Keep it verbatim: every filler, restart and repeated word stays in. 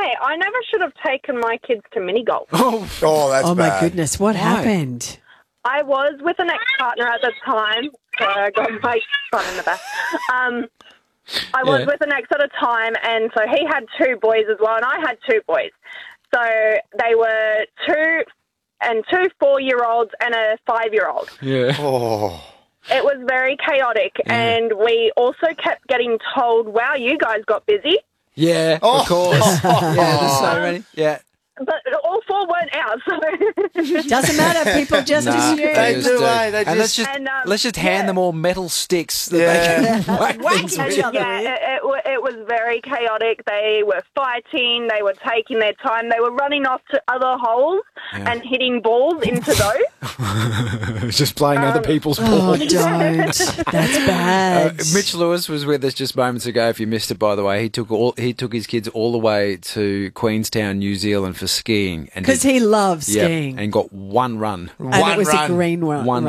Hey, I never should have taken my kids to mini golf. Oh, Oh, that's Oh, bad. my goodness. What Why? happened? I was with an ex-partner at the time. So I got my son in the back. Um, I was Yeah. with an ex at a time, and so he had two boys as well, and I had two boys. So they were two and two four-year-olds and a five-year-old. yeah. Oh. It was very chaotic, and we also kept getting told, wow, you guys got busy. Yeah, Oh. of course. yeah, there's so many. Yeah. But all four weren't out, so... Doesn't matter. People just Nah, assume. They just do, do. eh? They and let's just- just And, um, let's just hand yeah. them all metal sticks that Yeah. they can whack Whack things each with. other. Yeah, it, it, wa- it was very chaotic. They were fighting. They were taking their time. They were running off to other holes Yeah. and hitting balls into those. just playing other people's Oh, balls. don't. That's Uh, bad. Mitch Lewis was with us just moments ago. If you missed it, by the way, he took all he took his kids all the way to Queenstown, New Zealand for skiing, and Because did- he loves yeah, skiing. and got one run. And it was run. a green one. One